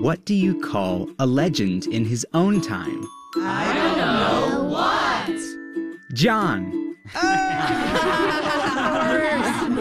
What do you call a legend in his own time? I don't know. What? John.